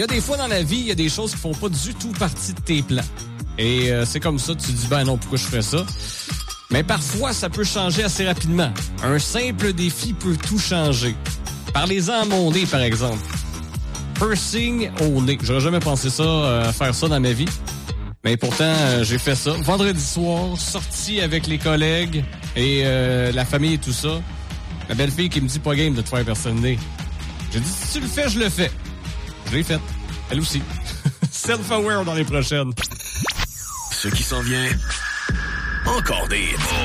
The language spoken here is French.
là, des fois dans la vie, il y a des choses qui font pas du tout partie de tes plans. Et c'est comme ça, tu te dis, ben non, pourquoi je ferais ça? Mais parfois, ça peut changer assez rapidement. Un simple défi peut tout changer. Parlez-en à mon nez, par exemple. Piercing au nez. J'aurais jamais pensé ça, faire ça dans ma vie. Mais pourtant, j'ai fait ça. Vendredi soir, sorti avec les collègues et la famille et tout ça. La belle-fille qui me dit pas game de te faire percer le nez. J'ai dit, si tu le fais, je le fais. Je l'ai fait. Elle aussi. Self-aware dans les prochaines. Ce qui s'en vient, encore des hits.